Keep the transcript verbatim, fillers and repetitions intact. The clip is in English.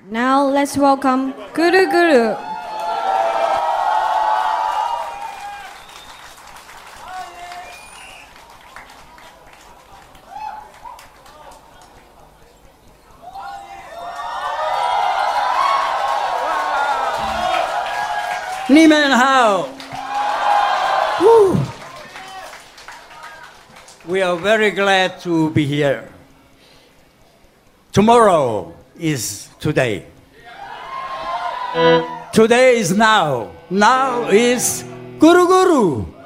Now let's welcome Guru Guru. Ni men hao. Woo. We are very glad to be here. Tomorrow is today. Today is now. Now is Guru Guru.